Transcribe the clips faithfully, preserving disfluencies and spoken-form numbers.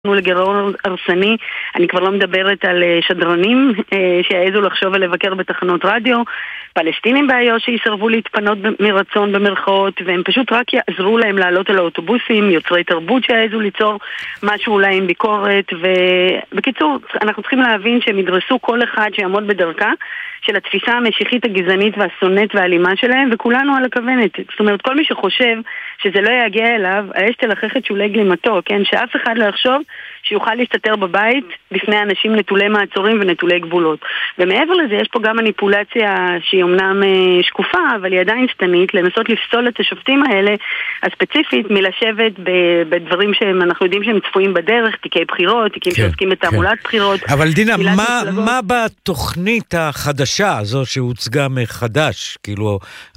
לגירעון הרסני. אני כבר לא מדברת על שדרנים שיעזו לחשוב ולבקר בתחנות רדיו, פלסטינים באיו"ש שיסרבו להתפנות מרצון במרכאות, והם פשוט רק יעזרו להם לעלות על האוטובוסים, יוצרי תרבות שיעזו ליצור משהו אולי עם ביקורת. ובקיצור, אנחנו צריכים להבין שהם ידרסו כל אחד שיעמוד בדרכה של התפיסה המשיחית הגזענית והסונית והאלימה שלהם, וכולנו על הכוונת. זאת אומרת, כל מי שחושב שזה לא יגיע אליו, האש תלחך את שולי גלימתו, כן? שאף אחד לא יחשוב שיוכל להסתתר בבית בפני אנשים נטולי מעצורים ונטולי גבולות. ומעבר לזה, יש פה גם מניפולציה שהיא אומנם שקופה, אבל היא עדיין סתנית, לנסות לפסול את השופטים האלה, הספציפית, מלשבת בדברים שאנחנו יודעים שהם צפויים בדרך, תיקי בחירות, תיקים כן, שעוסקים בתעמולת כן. בחירות. אבל דינה, מה, מה בתוכנית החדשה הזו שהוצגה מחדש, כאילו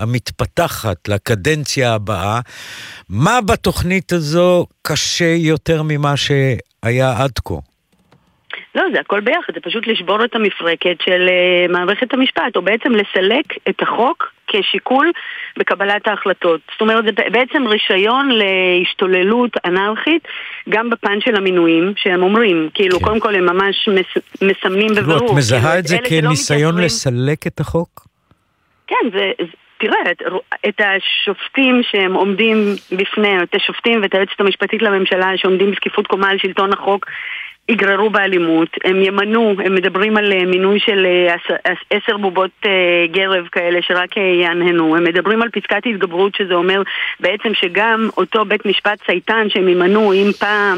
המתפתחת לקדנציה הבאה, מה בתוכנית הזו קשה יותר ממה שהיה עד כה? לא, זה הכל ביחד, זה פשוט לשבור את המפרקת של uh, מערכת המשפט, או בעצם לסלק את החוק כשיקול בקבלת ההחלטות. זאת אומרת, זה בעצם רישיון להשתוללות אנרכית, גם בפן של המינויים, שהם אומרים, כאילו, כן. קודם כל הם ממש מס, מסמנים בבירור. את מזהה כאילו, את זה כניסיון לסלק את החוק? כן, זה... תראה, את, את השופטים שהם עומדים בפני, את השופטים ואת היועצת המשפטית לממשלה שעומדים בסקיפות קומה על שלטון החוק, יגררו באלימות, הם ימנו, הם מדברים על מינוי של עשר בובות גרב כאלה שרק יענהנו, הם מדברים על פסקת התגברות שזה אומר בעצם שגם אותו בית משפט צייתן שהם ימנו אם פעם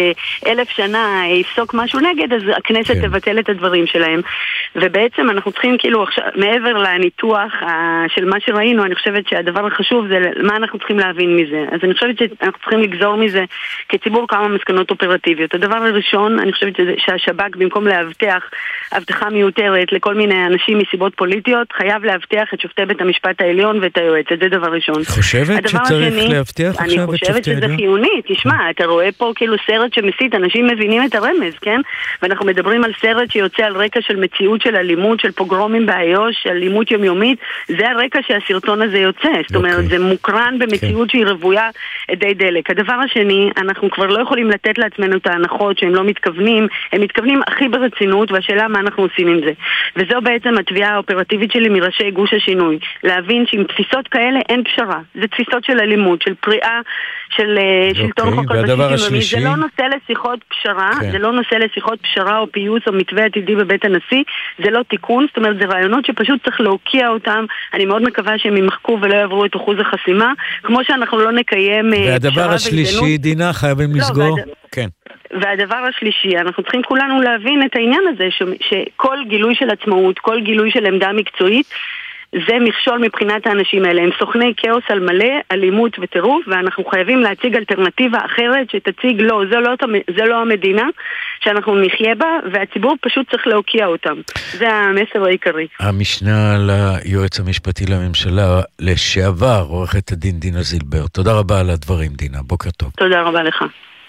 באלף שנה יפסוק משהו נגד, אז הכנסת כן. תבטל את הדברים שלהם. ובעצם אנחנו צריכים כאילו עכשיו, מעבר לניתוח של מה שראינו, אני חושבת שהדבר החשוב זה מה אנחנו צריכים להבין מזה. אז אני חושבת שאנחנו צריכים לגזור מזה כציבור כמה מסקנות אופרטיביות. הדבר הראשון, אני חושבת שהשב"כ במקום להבטיח הבטחה מיותרת לכל מיני אנשים מסיבות פוליטיות, חייב להבטיח את שופטי בית המשפט העליון ואת היועצת. זה דבר ראשון. חושבת שצריך השני, להבטיח עכשיו את שופטי העליון? אני חושבת שזה חיוני. תשמע, אתה רואה פה כאילו סרט שמסית, אנשים מבינים את הרמז, כן? ואנחנו מדברים על סרט שיוצא על רקע של מציאות של אלימות, של פוגרומים באיו"ש, של אלימות יומיומית. זה הרקע שהסרטון הזה יוצא. זאת אומרת, זה מוקרן במציאות שהיא רוויה די דלק. הדבר השני, אנחנו כבר לא יכולים לתת לעצמנו את ההנחות שהם לא מתכוונים, הם מתכוונים הכי ברצינות, והשאלה מה אנחנו עושים עם זה. וזו בעצם התביעה האופרטיבית שלי מראשי גוש השינוי. להבין שעם תפיסות כאלה אין פשרה. זה תפיסות של אלימות, של פריאה, של שלטון חוק על בסיס יומי. זה לא נושא לשיחות פשרה, זה לא נושא לשיחות פשרה או פיוס או מתווה עתידי בבית הנשיא, זה לא תיקון, זאת אומרת, זה רעיונות שפשוט צריך להוקיע אותם. אני מאוד מקווה שהם ימחקו ולא יעברו את אחוז החסימה, כמו שאנחנו לא נקיים פשרה. והדבר השלישי, דינה, חייבים לסגור. כן. והדבר השלישי, אנחנו צריכים כולנו להבין את העניין הזה, ש, שכל גילוי של עצמאות, כל גילוי של עמדה מקצועית, זה מכשול מבחינת האנשים האלה. הם סוכני כאוס על מלא, אלימות וטירוף, ואנחנו חייבים להציג אלטרנטיבה אחרת שתציג לא, זה לא, זה לא המדינה שאנחנו נחיה בה, והציבור פשוט צריך להוקיע אותם. זה המסר העיקרי. המשנה ליועץ המשפטי לממשלה לשעבר, עורכת הדין דינה זילבר. תודה רבה על הדברים, דינה. בוקר טוב. תודה רבה לך.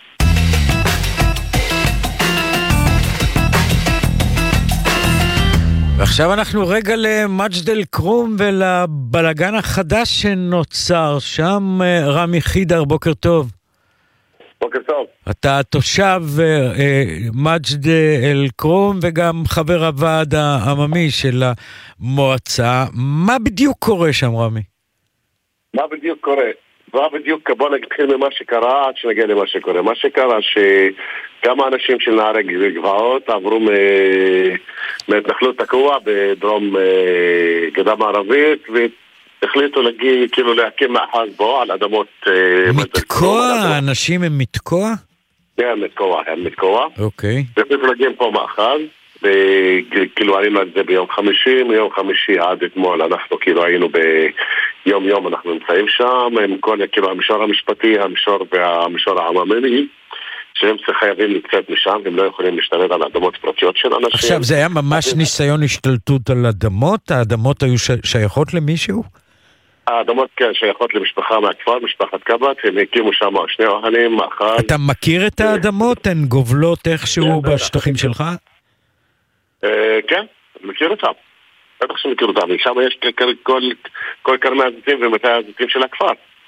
ועכשיו אנחנו רגע למג'ד אל-כרום ולבלגן החדש שנוצר שם. רמי חידר, בוקר טוב. בוקר טוב. אתה תושב מג'ד אל-כרום וגם חבר הוועד העממי של המועצה. מה בדיוק קורה שם, רמי? מה בדיוק קורה? מה בדיוק, בוא נתחיל ממה שקרה עד שנגיע למה שקורה. מה שקרה שכמה אנשים של נערי גבעות עברו מהתנחלות תקוע בדרום גדה מערבית והחליטו להגיע, כאילו להקים מאחז בו על אדמות מתקוע? האנשים הם מתקוע? כן, מתקוע, הם מתקוע. אוקיי. והחליטו להגיע פה מאחז וכאילו היינו על זה ביום חמישי, מיום חמישי עד אתמול אנחנו כאילו היינו ביום יום אנחנו נמצאים שם עם כל כאילו המישור המשפטי, המישור והמישור העממי שהם חייבים לצאת משם, הם לא יכולים להשתלט על אדמות פרטיות של אנשים. עכשיו זה היה ממש ניסיון השתלטות על אדמות? האדמות היו שייכות למישהו? האדמות כן שייכות למשפחה מהכפר, משפחת קבת, הם הקימו שם שני אוהלים, מאחז. אתה מכיר את האדמות? הן גובלות איכשהו בשטחים שלך? כן, מכיר אותם. בטח שמכיר אותם. שם יש כל קרמי הזיתים ומטעי הזיתים של הכפר.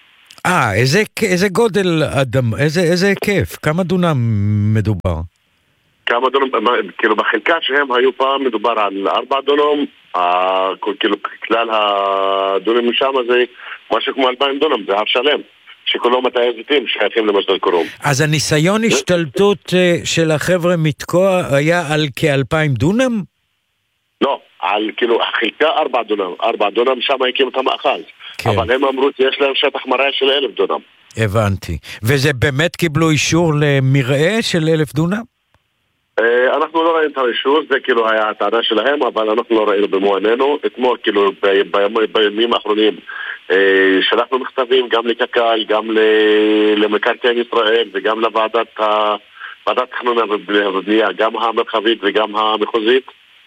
אה, איזה, איזה גודל אדם, איזה, איזה היקף, כמה דונם מדובר? כמה דונם, כאילו בחלקה שהם היו פעם מדובר על ארבע דונם, כאילו כלל הדונם משם זה משהו כמו אלפיים דונם, זה הר שלם, שכולו מטעי זיתים שייכים למג'דל כרום. אז הניסיון השתלטות של החבר'ה מתקוע היה על כאלפיים דונם? לא, על כאילו החלקה ארבע דונם, ארבע דונם שם הקים את המאחז. כן. אבל הם אמרו שיש להם שטח מרעה של אלף דונם. הבנתי. וזה באמת קיבלו אישור למרעה של אלף דונם? אנחנו לא ראינו את האישור, זה כאילו היה הטענה שלהם, אבל אנחנו לא ראינו במו עינינו. אתמול כאילו בימים האחרונים שלחנו מכתבים גם לקק"ל, גם למקרקעי ישראל וגם לוועדת ועדת תכנון ובנייה, גם המרחבית וגם המחוזית,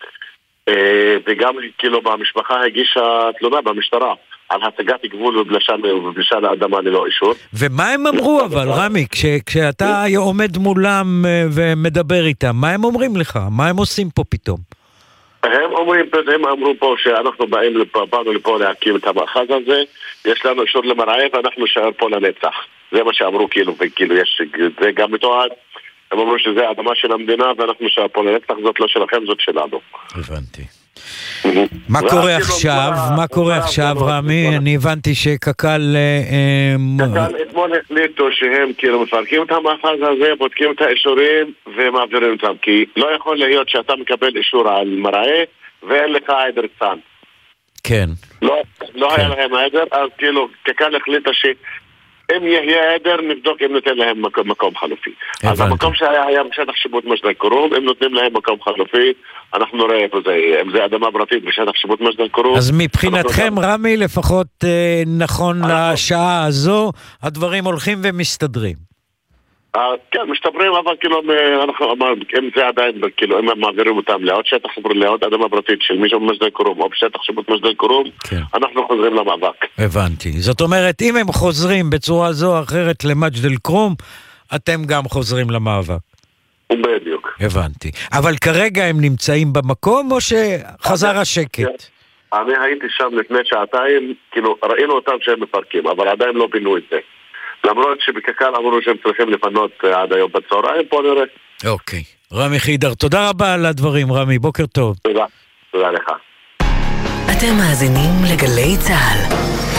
וגם כאילו במשפחה הגישה תלונה במשטרה על הצגת גבול ובלשה לאדמה ללא אישור. ומה הם אמרו אבל, רמי, כשאתה עומד מולם ומדבר איתם, מה הם אומרים לך? מה הם עושים פה פתאום? הם אומרים, הם אמרו פה שאנחנו באים לפה, באנו לפה להקים את המאחז הזה, יש לנו אישור למרעה ואנחנו נשאר פה לנצח. זה מה שאמרו כאילו, וכאילו יש, זה גם מתועד. הם אמרו שזה האדמה של המדינה ואנחנו נשאר פה לנצח, זאת לא שלכם, זאת שלנו. הבנתי. מה קורה עכשיו? מה קורה עכשיו, רמי? אני הבנתי שקק"ל... קק"ל אתמול החליטו שהם כאילו מפרקים את המאחז הזה, בודקים את האישורים ומעבירים אותם, כי לא יכול להיות שאתה מקבל אישור על מרעה ואין לך עדר צאן. כן. לא היה להם עדר, אז כאילו קק"ל החליטה ש... אם יהיה עדר, נבדוק אם נותן להם מקום, מקום חלופי. אז המקום שהיה היה בשטח שיפוט מג'דל כרום, אם נותנים להם מקום חלופי, אנחנו נראה איפה זה, אם זה אדמה פרטית בשטח שיפוט מג'דל כרום. אז מבחינתכם, רמי, לפחות אה, נכון לשעה הזו, הדברים הולכים ומסתדרים. אה, כן, מסתדרים, אבל כאילו, אנחנו, אם זה עדיין, כאילו, אם הם מעבירים אותם לעוד שטח שיפוט, לעוד אדמה פרטית של מישהו במג'דל כרום, או בשטח שיפוט מג'דל כרום, כן. אנחנו חוזרים למאבק. הבנתי. זאת אומרת, אם הם חוזרים בצורה זו או אחרת למג'דל כרום, אתם גם חוזרים למאבק. בדיוק. הבנתי. אבל כרגע הם נמצאים במקום, או שחזר השקט? אני הייתי שם לפני שעתיים, כאילו, ראינו אותם שהם מפרקים, אבל עדיין לא פינו את זה. למרות שבקק"ל אמרו שהם צריכים לפנות עד היום בצהריים, פה נראה. אוקיי. רמי חידר, תודה רבה על הדברים, רמי, בוקר טוב. תודה, תודה לך. אתם מאזינים לגלי צהל.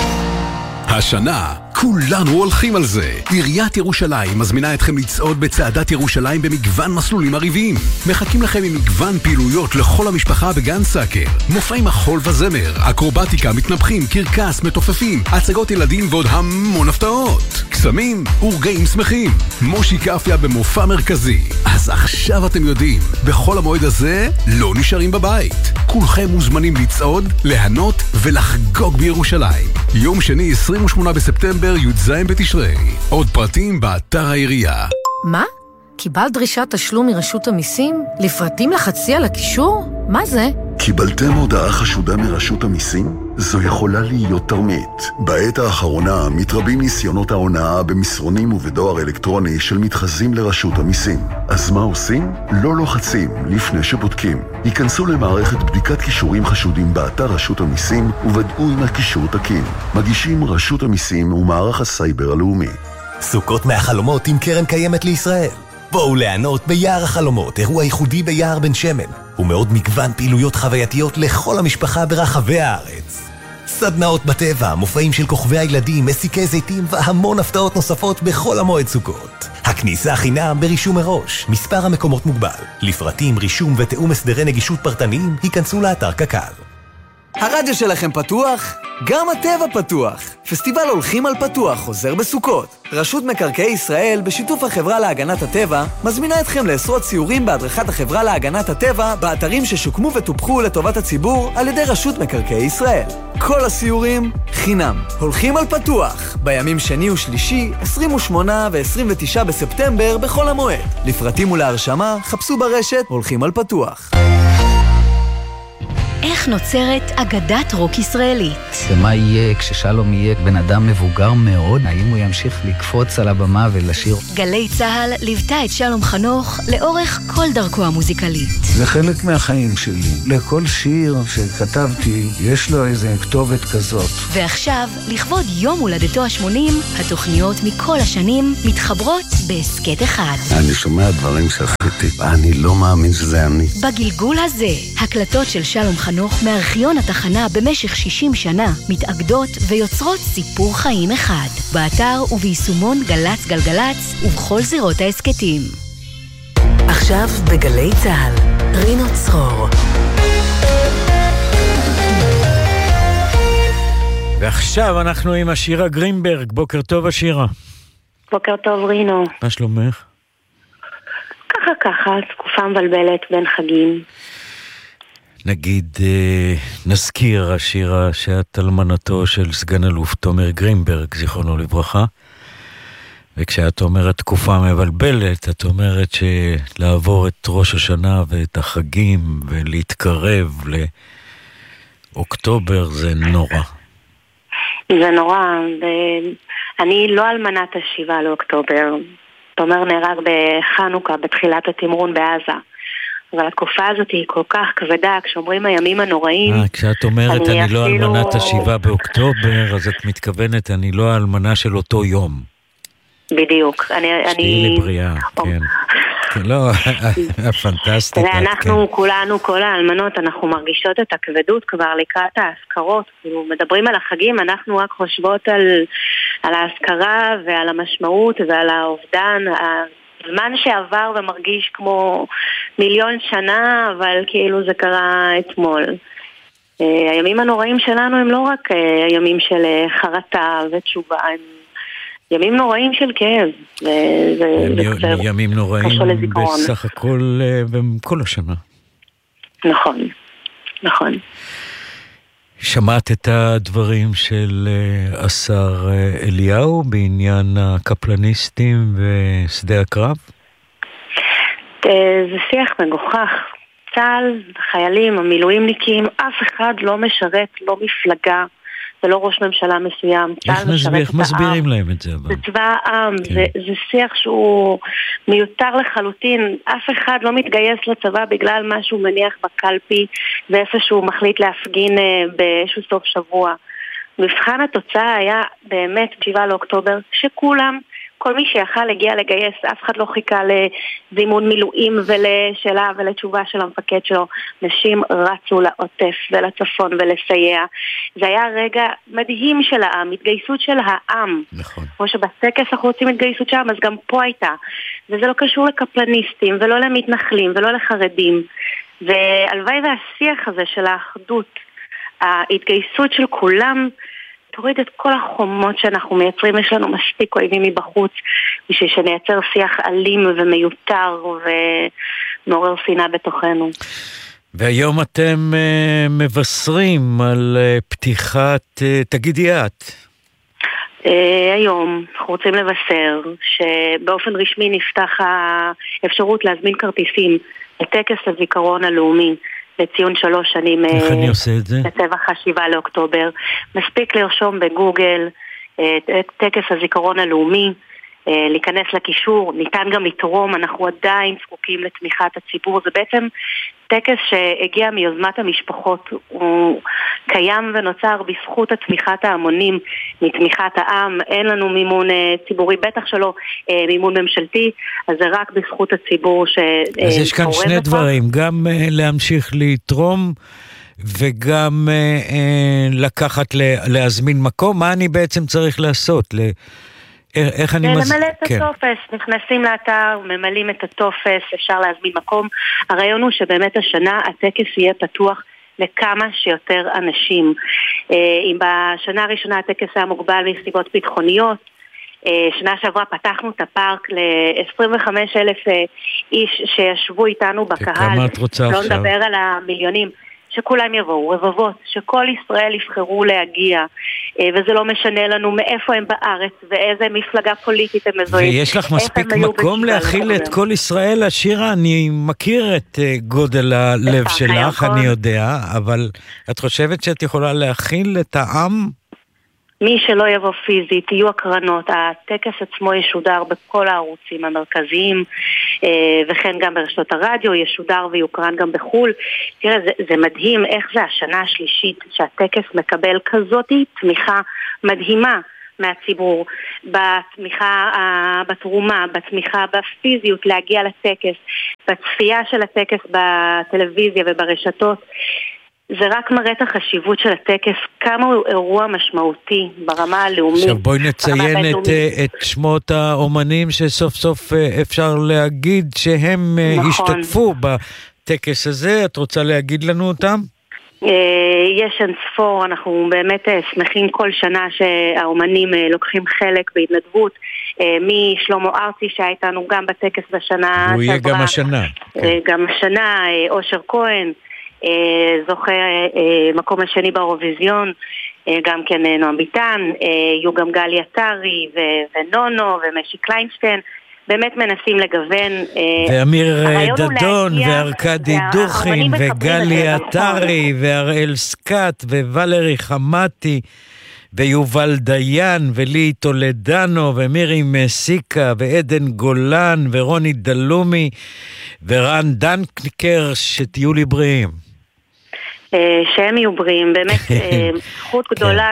השנה, כולנו הולכים על זה. עיריית ירושלים מזמינה אתכם לצעוד בצעדת ירושלים במגוון מסלולים עריביים. מחכים לכם עם מגוון פעילויות לכל המשפחה בגן סאקר. מופעי מחול וזמר, אקרובטיקה, מתנפחים, קרקס, מתופפים, הצגות ילדים ועוד המון הפתעות. קסמים ורגעים שמחים. מושי קפיה במופע מרכזי. אז עכשיו אתם יודעים, בכל המועד הזה לא נשארים בבית. כולכם מוזמנים לצעוד, להנות ולחגוג בירושלים. יום שני עשרים ושמונה בספטמבר י"ז בתשרי. עוד פרטים באתר העירייה. מה? קיבלת דרישת תשלום מרשות המיסים? לפרטים לחצי על הקישור? מה זה? קיבלתם הודעה חשודה מרשות המיסים? זו יכולה להיות תרמית. בעת האחרונה מתרבים ניסיונות ההונאה במסרונים ובדואר אלקטרוני של מתחזים לרשות המיסים. אז מה עושים? לא לוחצים לפני שבודקים. היכנסו למערכת בדיקת קישורים חשודים באתר רשות המיסים ובדעו אם הקישור תקין. מגישים רשות המיסים ומערך הסייבר הלאומי. סוכות מהחלומות עם קרן קיימת לישראל. בואו ליהנות ביער החלומות, אירוע ייחודי ביער בן שמן, ומאוד מגוון פעילויות חווייתיות לכל המשפחה ברחבי הארץ. סדנאות בטבע, מופעים של כוכבי הילדים, מסיקי זיתים והמון הפתעות נוספות בכל המועד סוכות. הכניסה חינם ברישום מראש, מספר המקומות מוגבל. לפרטים, רישום ותאום הסדרי נגישות פרטניים, היכנסו לאתר קק"ל. הרדיו שלכם פתוח? גם הטבע פתוח. פסטיבל הולכים על פתוח חוזר בסוכות. רשות מקרקעי ישראל, בשיתוף החברה להגנת הטבע, מזמינה אתכם לעשרות סיורים בהדרכת החברה להגנת הטבע באתרים ששוקמו וטופחו לטובת הציבור על ידי רשות מקרקעי ישראל. כל הסיורים חינם. הולכים על פתוח. בימים שני ושלישי, עשרים ושמונה ו-עשרים ותשעה בספטמבר בכל המועד. לפרטים ולהרשמה, חפשו ברשת הולכים על פתוח. איך נוצרת אגדת רוק ישראלית. ומה יהיה כששלום יהיה בן אדם מבוגר מאוד? האם הוא ימשיך לקפוץ על הבמה ולשיר? גלי צהל ליוותה את שלום חנוך לאורך כל דרכו המוזיקלית. זה חלק מהחיים שלי. לכל שיר שכתבתי יש לו איזה כתובת כזאת. ועכשיו, לכבוד יום הולדתו ה-שמונים, התוכניות מכל השנים מתחברות בהסקט אחד. אני שומע דברים שעשיתי, אני לא מאמין שזה אני. בגלגול הזה, הקלטות של שלום חנוך מארכיון התחנה במשך שישים שנה מתאגדות ויוצרות סיפור חיים אחד. באתר וביישומון גלץ גלגלץ ובכל זירות ההסקטים. עכשיו בגלי צהל, רינו צרור. ועכשיו אנחנו עם השירה גרינברג. בוקר טוב השירה. בוקר טוב רינו. מה שלומך? ככה ככה, תקופה מבלבלת בין חגים. נגיד, נזכיר השירה שאת אלמנתו של סגן אלוף תומר גרינברג, זיכרונו לברכה. וכשאת אומרת תקופה מבלבלת, את אומרת שלעבור את ראש השנה ואת החגים ולהתקרב לאוקטובר זה נורא. זה נורא. אני לא אלמנת השבעה לאוקטובר. תומר נהרג בחנוכה, בתחילת התמרון בעזה. אבל התקופה הזאת היא כל כך כבדה, כשאומרים הימים הנוראים... אה, כשאת אומרת אני, אני לא אפילו... אלמנת השבעה באוקטובר, אז את מתכוונת אני לא האלמנה של אותו יום. בדיוק. אני... שתהי לבריאה, כן. לא, פנטסטית. ואנחנו כולנו, כל האלמנות, אנחנו מרגישות את הכבדות כבר לקראת ההזכרות. כאילו, מדברים על החגים, אנחנו רק חושבות על, על ההזכרה ועל המשמעות ועל האובדן, הזמן שעבר ומרגיש כמו מיליון שנה, אבל כאילו זה קרה אתמול. הימים הנוראים שלנו הם לא רק הימים של חרטה ותשובה, הם ימים נוראים של כאב. ימים נוראים בסך הכל בכל השנה. נכון, נכון. שמעת את הדברים של השר אליהו בעניין הקפלניסטים ושדה הקרב? זה שיח מגוחך. צה"ל, חיילים, המילואימניקים, אף אחד לא משרת, לא מפלגה, זה לא ראש ממשלה מסוים. איך מסביר, איך מסבירים להם את זה? זה צבא העם, זה, זה שיח שהוא מיותר לחלוטין. אף אחד לא מתגייס לצבא בגלל מה שהוא מניח בקלפי, ואיפה שהוא מחליט להפגין באיזשהו סוף שבוע. מבחן התוצאה היה באמת שבעה לאוקטובר, שכולם, כל מי שיכל הגיע לגייס, אף אחד לא חיכה לזימון מילואים ולשאלה ולתשובה של המפקד שלו. נשים רצו לעוטף ולצפון ולסייע. זה היה רגע מדהים של העם, התגייסות של העם. נכון. כמו שבסקס אנחנו רוצים התגייסות שם, אז גם פה הייתה. וזה לא קשור לקפלניסטים ולא למתנחלים ולא לחרדים. והלוואי והשיח הזה של האחדות, ההתגייסות של כולם, תוריד את כל החומות שאנחנו מייצרים. יש לנו מספיק אויבים מבחוץ בשביל שנייצר שיח אלים ומיותר ומעורר שנאה בתוכנו. והיום אתם uh, מבשרים על uh, פתיחת, uh, תגידי את. Uh, היום אנחנו רוצים לבשר שבאופן רשמי נפתח האפשרות להזמין כרטיסים לטקס הזיכרון הלאומי לציון שלוש שנים לטבח השבעה לאוקטובר. מספיק לרשום בגוגל טקס הזיכרון הלאומי, להיכנס לקישור, ניתן גם לתרום, אנחנו עדיין זקוקים לתמיכת הציבור. זה בעצם טקס שהגיע מיוזמת המשפחות, הוא קיים ונוצר בזכות התמיכת ההמונים, מתמיכת העם. אין לנו מימון ציבורי, בטח שלא מימון ממשלתי, אז זה רק בזכות הציבור ש... אז יש כאן שני דברים, גם להמשיך לתרום וגם לקחת, להזמין מקום. מה אני בעצם צריך לעשות? איך אני מז... למלא את הטופס, נכנסים לאתר, ממלאים את הטופס, אפשר להזמין מקום. הרעיון הוא שבאמת השנה הטקס יהיה פתוח לכמה שיותר אנשים. אם בשנה הראשונה הטקס היה מוגבל מסיבות ביטחוניות, שנה שעברה פתחנו את הפארק ל-עשרים וחמישה אלף איש שישבו איתנו בקהל. לא נדבר על המיליונים. שכולם יבואו, רבבות, שכל ישראל יבחרו להגיע. וזה לא משנה לנו מאיפה הם בארץ ואיזה מפלגה פוליטית הם מזוהים. ויש לך מספיק מקום להכיל את כל ישראל, השירה, אני מכיר את גודל הלב שלך, אני יודע, אבל את חושבת שאת יכולה להכיל את העם? מי שלא יבוא פיזית, יהיו הקרנות, הטקס עצמו ישודר בכל הערוצים המרכזיים, וכן גם ברשתות הרדיו, ישודר ויוקרן גם בחול. תראה, זה, זה מדהים איך זה השנה השלישית שהטקס מקבל כזאת תמיכה מדהימה מהציבור, בתמיכה, בתרומה, בתמיכה בפיזיות להגיע לטקס, בצפייה של הטקס בטלוויזיה וברשתות. זה רק מראה את החשיבות של הטקס, כמה הוא אירוע משמעותי ברמה הלאומית. עכשיו בואי נציין את, את שמות האומנים שסוף סוף אפשר להגיד שהם נכון. השתתפו בטקס הזה, את רוצה להגיד לנו אותם? יש אין ספור, אנחנו באמת שמחים כל שנה שהאומנים לוקחים חלק בהתנדבות, משלמה ארצי שהיה איתנו גם בטקס בשנה הוא יהיה גם השנה. גם השנה, אושר כהן, זוכה מקום השני באירוויזיון, גם כן נועם ביטן, יהיו גם גלי עטרי ונונו ומשי קליינשטיין, באמת מנסים לגוון. ואמיר דדון וארקדי דוכין וגלי עטרי והראל סקאט וולרי חמתי ויובל דיין ולי טולדנו ומירי מסיקה ועדן גולן ורוני דלומי ורן דנקניקר, שתהיו לי בריאים. שהם יהיו בריאים, באמת זכות גדולה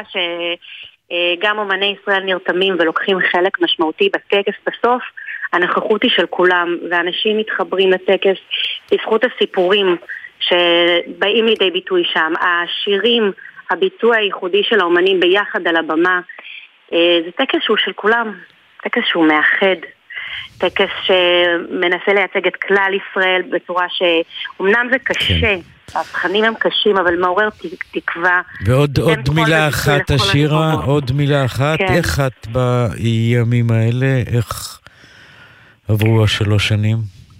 שגם אומני ישראל נרתמים ולוקחים חלק משמעותי בטקס. בסוף הנוכחות היא של כולם, ואנשים מתחברים לטקס בזכות הסיפורים שבאים לידי ביטוי שם, השירים, הביצוע הייחודי של האומנים ביחד על הבמה. זה טקס שהוא של כולם, טקס שהוא מאחד, טקס שמנסה לייצג את כלל ישראל בצורה שאומנם זה קשה, התכנים הם קשים, אבל מעורר תקווה. ועוד עוד מילה אחת, השירה, עוד מילה אחת, איך את בימים האלה, איך עברו השלוש שנים?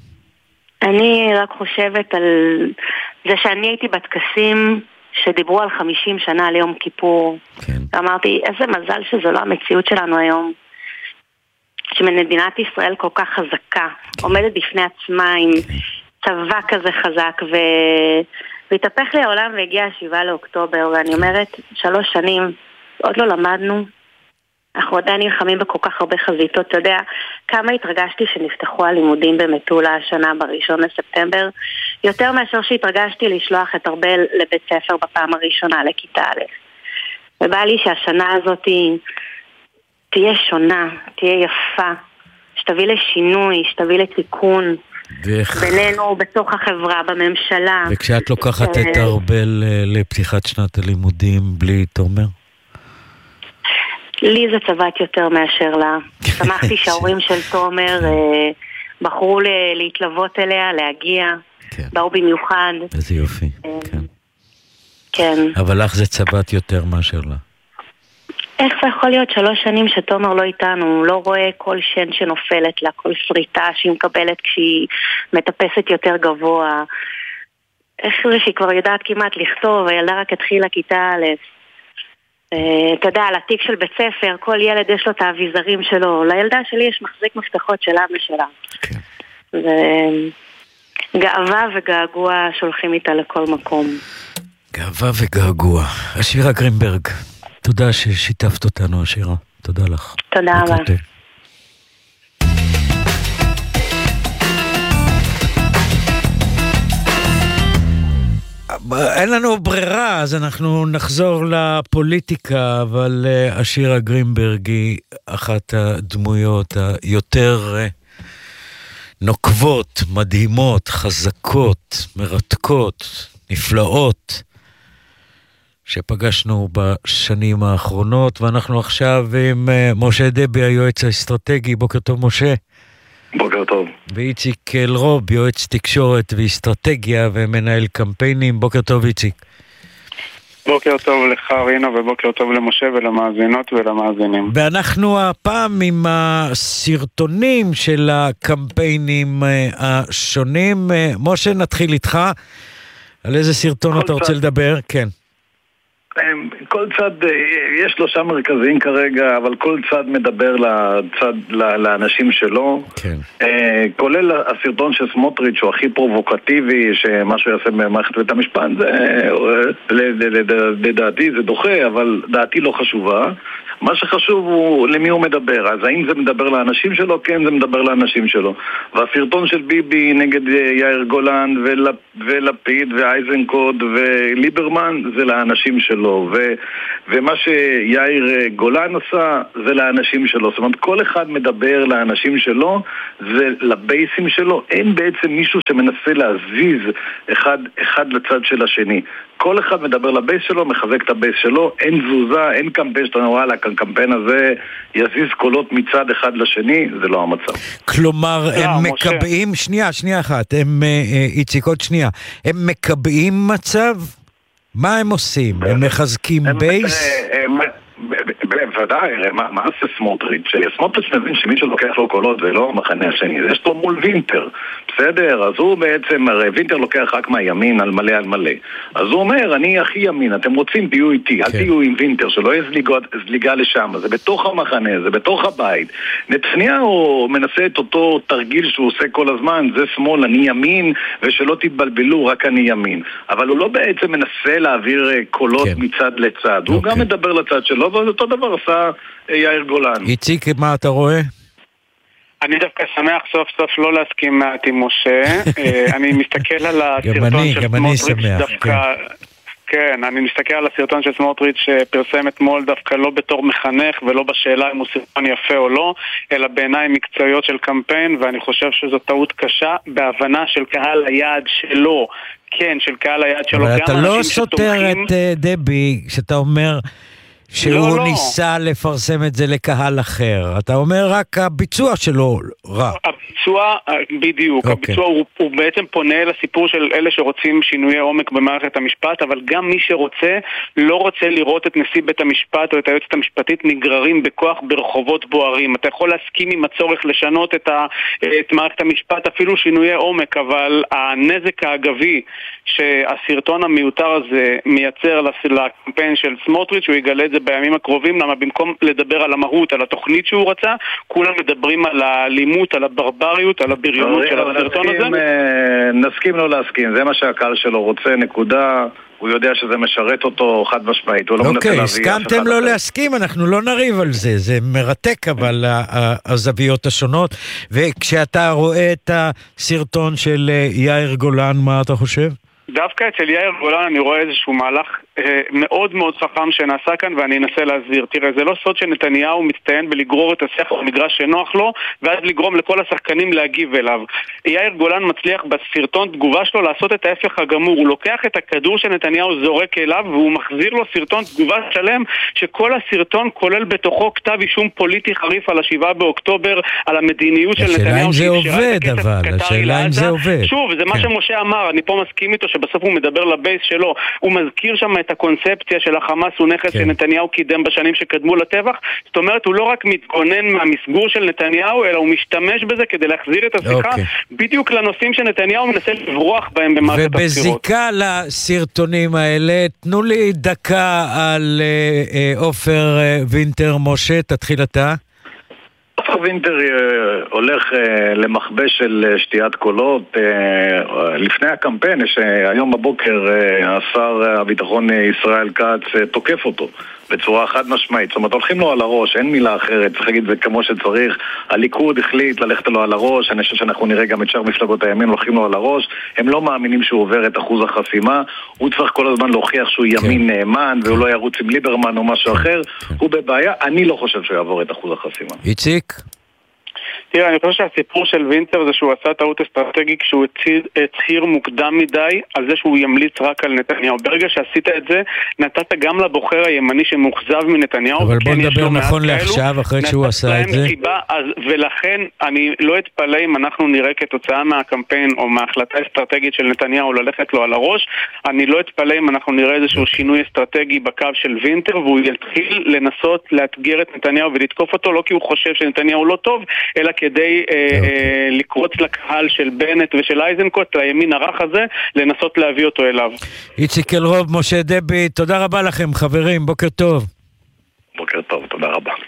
אני רק חושבת על זה שאני הייתי בטקסים שדיברו על חמישים שנה ליום כיפור. אמרתי, איזה מזל שזו לא המציאות שלנו היום. שמדינת ישראל כל כך חזקה, עומדת בפני עצמה עם צבא כזה חזק, ו... והתהפך לי העולם והגיע השבעה לאוקטובר, ואני אומרת, שלוש שנים, עוד לא למדנו, אנחנו עדיין נלחמים בכל כך הרבה חזיתות. אתה יודע, כמה התרגשתי שנפתחו הלימודים במטולה השנה בראשון לספטמבר, יותר מאשר שהתרגשתי לשלוח את ארבל לבית ספר בפעם הראשונה לכיתה א'. ובא לי שהשנה הזאת תהיה שונה, תהיה יפה, שתביא לשינוי, שתביא לתיקון ואיך... בינינו, בתוך החברה, בממשלה. וכשאת לוקחת את ארבל לפתיחת שנת הלימודים בלי תומר? לי זה צבט יותר מאשר לה. שמחתי שההורים של תומר בחרו להתלוות אליה, להגיע, באו במיוחד. איזה יופי, כן. כן. אבל לך זה צבט יותר מאשר לה. איך זה יכול להיות שלוש שנים שתומר לא איתנו, הוא לא רואה כל שן שנופלת לה, כל שריטה שהיא מקבלת כשהיא מטפסת יותר גבוה. איך זה שהיא כבר יודעת כמעט לכתוב, הילדה רק התחילה כיתה א'. אתה יודע, על התיק של בית ספר, כל ילד יש לו את האביזרים שלו. לילדה שלי יש מחזיק מפתחות שלה ושלה. כן. גאווה וגעגוע שולחים איתה לכל מקום. גאווה וגעגוע. השירה גרינברג, תודה ששיתפת אותנו, השירה. תודה לך. תודה רבה. אין לנו ברירה, אז אנחנו נחזור לפוליטיקה, אבל uh, השירה גרינברג היא אחת הדמויות היותר uh, נוקבות, מדהימות, חזקות, מרתקות, נפלאות, שפגשנו בשנים האחרונות, ואנחנו עכשיו עם uh, משה דבי, היועץ האסטרטגי. בוקר טוב, משה. בוקר טוב. ואיציק אלרוב, יועץ תקשורת ואסטרטגיה ומנהל קמפיינים. בוקר טוב, איציק. בוקר טוב לך, רינו, ובוקר טוב למשה ולמאזינות ולמאזינים. ואנחנו הפעם עם הסרטונים של הקמפיינים השונים. משה, נתחיל איתך. על איזה סרטון אתה רוצה לדבר? כן. כל צד, יש שלושה מרכזיים כרגע, אבל כל צד מדבר לצד, לאנשים שלו. כן. כולל הסרטון של סמוטריץ' שהוא הכי פרובוקטיבי, שמה שהוא יעשה במערכת בית המשפט, לדעתי זה דוחה, אבל דעתי לא חשובה. מה שחשוב הוא למי הוא מדבר. אז האם זה מדבר לאנשים שלו? כן, זה מדבר לאנשים שלו. והסרטון של ביבי נגד יאיר גולן ולפ, ולפיד ואייזנקוט וליברמן זה לאנשים שלו. ו, ומה שיאיר גולן עשה זה לאנשים שלו. זאת אומרת, כל אחד מדבר לאנשים שלו, זה לבייסים שלו. אין בעצם מישהו שמנסה להזיז אחד, אחד לצד של השני. כל אחד מדבר לבייס שלו, מחזק את הבייס שלו, אין תזוזה, אין קמפיין שאתה נורא לה, הקמפיין הזה יזיז קולות מצד אחד לשני, זה לא המצב. כלומר, הם מקבעים, שנייה, שנייה אחת, הם, איציק, עוד שנייה, הם מקבעים מצב? מה הם עושים? הם מחזקים בייס? בוודאי, מה עושה סמוטריץ'? סמוטריץ' מבין שמי שלוקח לו קולות ולא המחנה השני, יש פה מול וינטר, בסדר? אז הוא בעצם, הרי וינטר לוקח רק מהימין על מלא על מלא, אז הוא אומר, אני הכי ימין, אתם רוצים תהיו איתי, אל תהיו עם וינטר, שלא יהיה זליגה לשם, זה בתוך המחנה, זה בתוך הבית. נתניהו מנסה את אותו תרגיל שהוא עושה כל הזמן, זה שמאל, אני ימין, ושלא תתבלבלו, רק אני ימין. אבל הוא לא בעצם מנסה להעביר קולות מצד לצד, הוא גם מדבר לצד שלו, אבל אותו דבר עשה יאיר גולן. איציק, מה אתה רואה? אני דווקא שמח סוף סוף לא להסכים מעט עם משה. אני מסתכל על הסרטון של סמוטריץ' דווקא... כן, אני מסתכל על הסרטון של סמוטריץ' שפרסם אתמול דווקא לא בתור מחנך ולא בשאלה אם הוא סרטון יפה או לא, אלא בעיניי מקצועיות של קמפיין, ואני חושב שזו טעות קשה בהבנה של קהל היעד שלו. כן, של קהל היעד שלו. אבל אתה לא סותר את דבי, שאתה אומר... שהוא לא, לא. ניסה לפרסם את זה לקהל אחר. אתה אומר רק הביצוע שלו רע. הביצוע, בדיוק. Okay. הביצוע הוא, הוא בעצם פונה לסיפור של אלה שרוצים שינויי עומק במערכת המשפט, אבל גם מי שרוצה, לא רוצה לראות את נשיא בית המשפט או את היועצת המשפטית נגררים בכוח ברחובות בוערים. אתה יכול להסכים עם הצורך לשנות את, ה, את מערכת המשפט, אפילו שינויי עומק, אבל הנזק האגבי שהסרטון המיותר הזה מייצר לקמפיין של סמוטריץ' הוא יגלה את זה בימים הקרובים, למה במקום לדבר על המהות, על התוכנית שהוא רצה, כולם מדברים על האלימות, על הברבריות, על הבריונות של הסרטון הזה. נסכים לא להסכים, זה מה שהקהל שלו רוצה, נקודה, הוא יודע שזה משרת אותו חד משמעית. אוקיי, הסכמתם לא להסכים, אנחנו לא נריב על זה, זה מרתק אבל הזוויות השונות, וכשאתה רואה את הסרטון של יאיר גולן, מה אתה חושב? דווקא אצל יאיר גולן אני רואה איזשהו מהלך אה, מאוד מאוד חכם שנעשה כאן, ואני אנסה להסביר. תראה, זה לא סוד שנתניהו מצטיין בלגרור את השיח במגרש שנוח לו, ואז לגרום לכל השחקנים להגיב אליו. יאיר גולן מצליח בסרטון תגובה שלו לעשות את ההפך הגמור. הוא לוקח את הכדור שנתניהו זורק אליו, והוא מחזיר לו סרטון תגובה שלם, שכל הסרטון כולל בתוכו כתב אישום פוליטי חריף על השבעה באוקטובר, על המדיניות של נתניהו. השאלה אם זה עובד, אבל. השאלה אם זה עובד. שוב, זה מה שמשה אמר, אני פה מסכים איתו שבסוף הוא מדבר לבייס שלו, הוא מזכיר שם את הקונספציה של החמאס הוא נכס כן. שנתניהו קידם בשנים שקדמו לטבח, זאת אומרת הוא לא רק מתגונן מהמסגור של נתניהו, אלא הוא משתמש בזה כדי להחזיר את השיחה אוקיי. בדיוק לנושאים שנתניהו מנסה לברוח בהם במערכת הבחירות. ובזיקה לסרטונים האלה, תנו לי דקה על עופר וינטר. משה, תתחיל אתה. עופר וינטר הולך למחבש של שתיית קולות לפני הקמפיין, שהיום בבוקר השר הביטחון ישראל כץ תוקף אותו בצורה חד משמעית, זאת אומרת הולכים לו על הראש, אין מילה אחרת, צריך להגיד זה כמו שצריך. הליכוד החליט ללכת לו על הראש, אני חושב שאנחנו נראה גם את שאר מפלגות הימין הולכים לו על הראש, הם לא מאמינים שהוא עובר את אחוז החסימה, הוא צריך כל הזמן להוכיח שהוא ימין נאמן והוא לא ירוץ עם ליברמן או משהו אחר, הוא בבעיה, אני לא חושב שהוא יעבור את אחוז החסימה. איציק? תראה, אני חושב שהסיפור של וינטר זה שהוא עשה טעות אסטרטגית כשהוא הצהיר מוקדם מדי על זה שהוא ימליץ רק על נתניהו. ברגע שעשית את זה, נתת גם לבוחר הימני שמוחזב מנתניהו. אבל בוא נדבר נכון לעכשיו אחרי שהוא עשה את זה. סיבה, אז, ולכן אני לא אתפלא אם אנחנו נראה כתוצאה מהקמפיין או מההחלטה האסטרטגית של נתניהו ללכת לו על הראש, אני לא אתפלא אם אנחנו נראה איזשהו שינוי אסטרטגי בקו של וינטר, והוא יתחיל לנסות לאתגר את נתניהו ולתקוף אותו, לא כי הוא חושב שנתניהו לא טוב, אלא כי כדי אה, אה, לקרוץ לקהל של בנט ושל אייזנקוט, לימין הרך הזה, לנסות להביא אותו אליו. איציק אלרוב, משה דבי, תודה רבה לכם חברים, בוקר טוב. בוקר טוב, תודה רבה.